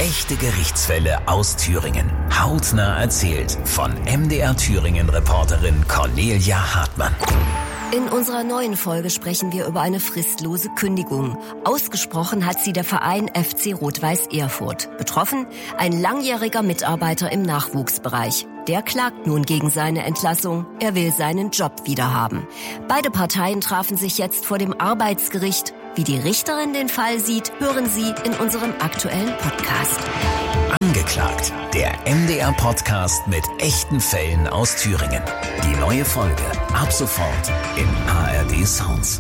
Echte Gerichtsfälle aus Thüringen. Hautnah erzählt von MDR Thüringen-Reporterin Cornelia Hartmann. In unserer neuen Folge sprechen wir über eine fristlose Kündigung. Ausgesprochen hat sie der Verein FC Rot-Weiß Erfurt. Betroffen ein langjähriger Mitarbeiter im Nachwuchsbereich. Der klagt nun gegen seine Entlassung. Er will seinen Job wiederhaben. Beide Parteien trafen sich jetzt vor dem Arbeitsgericht. Wie die Richterin den Fall sieht, hören Sie in unserem aktuellen Podcast. Angeklagt, der MDR-Podcast mit echten Fällen aus Thüringen. Die neue Folge ab sofort in ARD Sounds.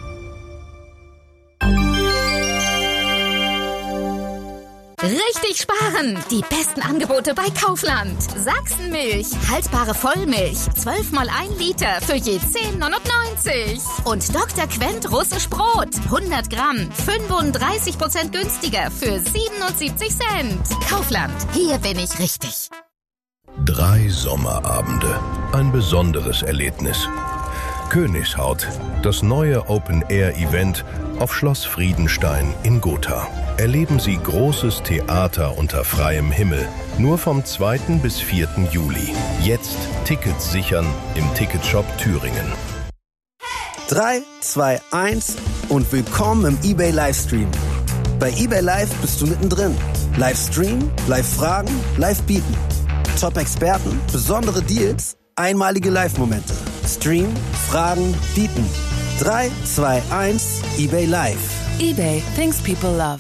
Richtig sparen! Die besten Angebote bei Kaufland. Sachsenmilch, haltbare Vollmilch, 12 mal 1 Liter für je 10,99. Und Dr. Quent russisch Brot, 100 Gramm, 35% günstiger für 77 Cent. Kaufland, hier bin ich richtig. 3 Sommerabende, ein besonderes Erlebnis. Königshaut, das neue Open-Air-Event auf Schloss Friedenstein in Gotha. Erleben Sie großes Theater unter freiem Himmel. Nur vom 2. bis 4. Juli. Jetzt Tickets sichern im Ticketshop Thüringen. 3, 2, 1 und willkommen im eBay Livestream. Bei eBay Live bist du mittendrin. Livestream, Live-Fragen, Live-Bieten. Top-Experten, besondere Deals, einmalige Live-Momente. Stream, Fragen, Bieten. 3, 2, 1, eBay Live. eBay, things people love.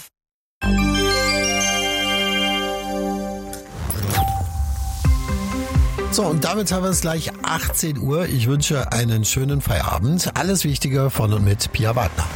So, und damit haben wir es gleich 18 Uhr. Ich wünsche einen schönen Feierabend. Alles Wichtige von und mit Pia Wagner.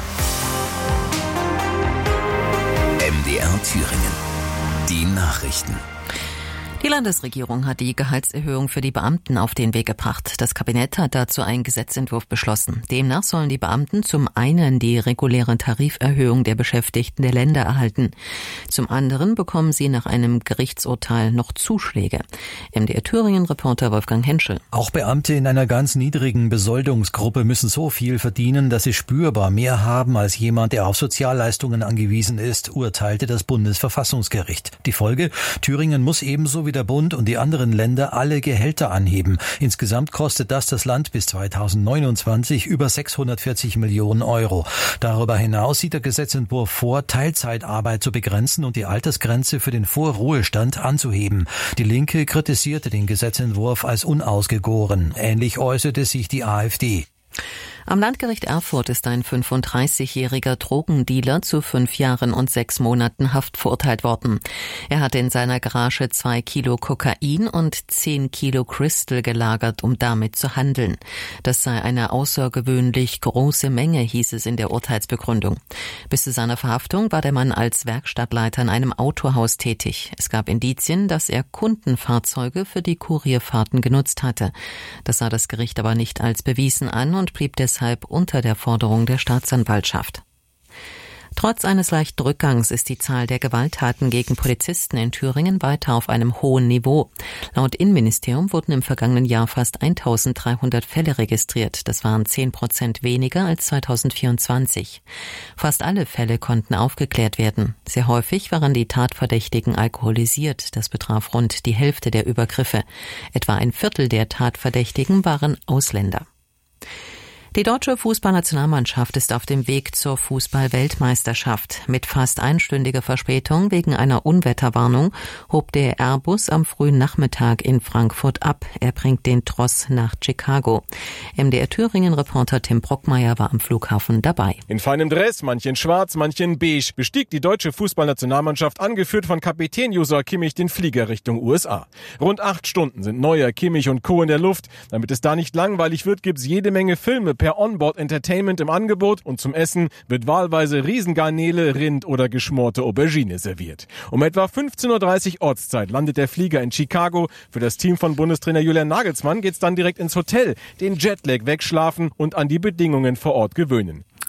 MDR Thüringen. Die Nachrichten. Die Landesregierung hat die Gehaltserhöhung für die Beamten auf den Weg gebracht. Das Kabinett hat dazu einen Gesetzentwurf beschlossen. Demnach sollen die Beamten zum einen die reguläre Tariferhöhung der Beschäftigten der Länder erhalten. Zum anderen bekommen sie nach einem Gerichtsurteil noch Zuschläge. MDR Thüringen-Reporter Wolfgang Henschel. Auch Beamte in einer ganz niedrigen Besoldungsgruppe müssen so viel verdienen, dass sie spürbar mehr haben als jemand, der auf Sozialleistungen angewiesen ist, urteilte das Bundesverfassungsgericht. Die Folge: Thüringen muss ebenso wie der Bund und die anderen Länder alle Gehälter anheben. Insgesamt kostet das Land bis 2029 über 640 Millionen Euro. Darüber hinaus sieht der Gesetzentwurf vor, Teilzeitarbeit zu begrenzen und die Altersgrenze für den Vorruhestand anzuheben. Die Linke kritisierte den Gesetzentwurf als unausgegoren. Ähnlich äußerte sich die AfD. Am Landgericht Erfurt ist ein 35-jähriger Drogendealer zu 5 Jahren und 6 Monaten Haft verurteilt worden. Er hatte in seiner Garage 2 Kilo Kokain und 10 Kilo Crystal gelagert, um damit zu handeln. Das sei eine außergewöhnlich große Menge, hieß es in der Urteilsbegründung. Bis zu seiner Verhaftung war der Mann als Werkstattleiter in einem Autohaus tätig. Es gab Indizien, dass er Kundenfahrzeuge für die Kurierfahrten genutzt hatte. Das sah das Gericht aber nicht als bewiesen an und blieb deshalb unter der Forderung der Staatsanwaltschaft. Trotz eines leichten Rückgangs ist die Zahl der Gewalttaten gegen Polizisten in Thüringen weiter auf einem hohen Niveau. Laut Innenministerium wurden im vergangenen Jahr fast 1300 Fälle registriert. Das waren 10% weniger als 2024. Fast alle Fälle konnten aufgeklärt werden. Sehr häufig waren die Tatverdächtigen alkoholisiert. Das betraf rund die Hälfte der Übergriffe. Etwa ein Viertel der Tatverdächtigen waren Ausländer. Die deutsche Fußballnationalmannschaft ist auf dem Weg zur Fußball-Weltmeisterschaft. Mit fast einstündiger Verspätung wegen einer Unwetterwarnung hob der Airbus am frühen Nachmittag in Frankfurt ab. Er bringt den Tross nach Chicago. MDR Thüringen-Reporter Tim Brockmeier war am Flughafen dabei. In feinem Dress, manche in schwarz, manche in beige, bestieg die deutsche Fußballnationalmannschaft, angeführt von Kapitän Josua Kimmich, den Flieger Richtung USA. Rund 8 Stunden sind Neuer, Kimmich und Co. in der Luft. Damit es da nicht langweilig wird, gibt's jede Menge Filme per Onboard-Entertainment im Angebot und zum Essen wird wahlweise Riesengarnele, Rind oder geschmorte Aubergine serviert. Um etwa 15:30 Uhr Ortszeit landet der Flieger in Chicago. Für das Team von Bundestrainer Julian Nagelsmann geht's dann direkt ins Hotel, den Jetlag wegschlafen und an die Bedingungen vor Ort gewöhnen.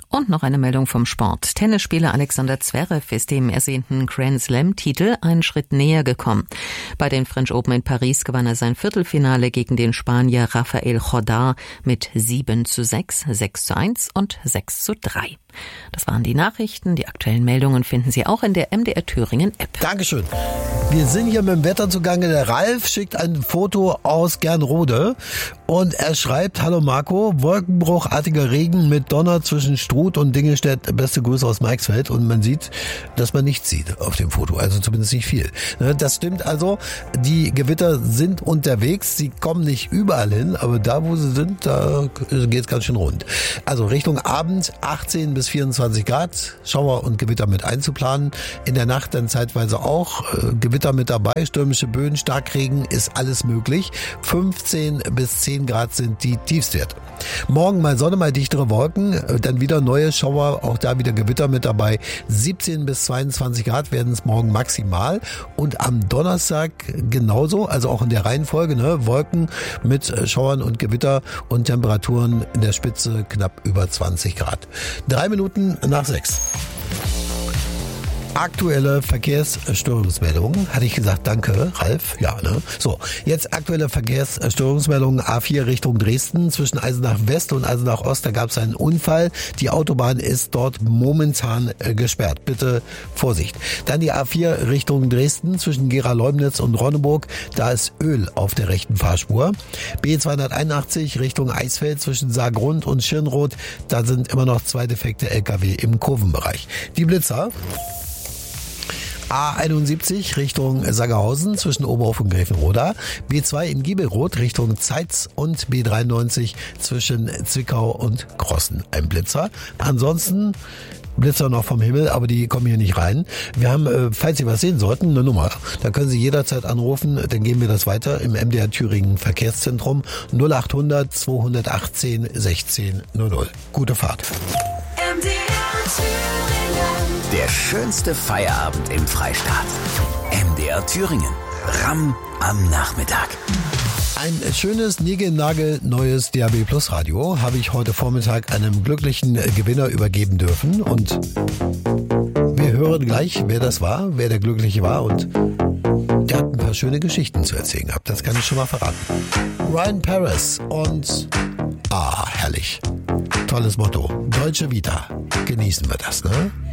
Und noch eine Meldung vom Sport. Tennisspieler Alexander Zverev ist dem ersehnten Grand Slam-Titel einen Schritt näher gekommen. Bei den French Open in Paris gewann er sein Viertelfinale gegen den Spanier Rafael Jordá mit 7:6, 6:1 und 6:3. Das waren die Nachrichten. Die aktuellen Meldungen finden Sie auch in der MDR Thüringen App. Dankeschön. Wir sind hier mit dem Wetter zugange. Der Ralf schickt ein Foto aus Gernrode und er schreibt: Hallo Marco, wolkenbruchartiger Regen mit Donner zwischen Struth und Dingelstedt. Beste Grüße aus Meixfeld. Und man sieht, dass man nichts sieht auf dem Foto, also zumindest nicht viel. Das stimmt also, die Gewitter sind unterwegs, sie kommen nicht überall hin, aber da, wo sie sind, da geht's ganz schön rund. Also Richtung Abend 18 bis 24 Grad, Schauer und Gewitter mit einzuplanen. In der Nacht dann zeitweise auch Gewitter mit dabei, stürmische Böen, Starkregen, ist alles möglich. 15 bis 10 Grad sind die Tiefstwerte. Morgen mal Sonne, mal dichtere Wolken, dann wieder neue Schauer, auch da wieder Gewitter mit dabei. 17 bis 22 Grad werden es morgen maximal und am Donnerstag genauso, also auch in der Reihenfolge, Wolken mit Schauern und Gewitter und Temperaturen in der Spitze knapp über 20 Grad. 3 Minuten nach 6. Aktuelle Verkehrsstörungsmeldungen. Hatte ich gesagt, danke, Ralf? Ja, ne? So, jetzt aktuelle Verkehrsstörungsmeldungen. A4 Richtung Dresden. Zwischen Eisenach West und Eisenach Ost, da gab es einen Unfall. Die Autobahn ist dort momentan gesperrt. Bitte Vorsicht. Dann die A4 Richtung Dresden. Zwischen Gera-Leumnitz und Ronneburg. Da ist Öl auf der rechten Fahrspur. B281 Richtung Eisfeld. Zwischen Saargrund und Schirnroth. Da sind immer noch 2 defekte LKW im Kurvenbereich. Die Blitzer. A71 Richtung Sangerhausen zwischen Oberhof und Gräfenroda, B2 in Giebelroth Richtung Zeitz und B93 zwischen Zwickau und Krossen. Ein Blitzer. Ansonsten Blitzer noch vom Himmel, aber die kommen hier nicht rein. Wir haben, falls Sie was sehen sollten, eine Nummer. Da können Sie jederzeit anrufen, dann geben wir das weiter im MDR Thüringen Verkehrszentrum 0800 218 1600. Gute Fahrt. Der schönste Feierabend im Freistaat. MDR Thüringen. Ramm am Nachmittag. Ein schönes, niegelnagelneues DAB Plus Radio habe ich heute Vormittag einem glücklichen Gewinner übergeben dürfen. Und wir hören gleich, wer das war, wer der Glückliche war. Und der hat ein paar schöne Geschichten zu erzählen gehabt. Das kann ich schon mal verraten. Ryan Paris und herrlich. Tolles Motto. Deutsche Vita. Genießen wir das, ne?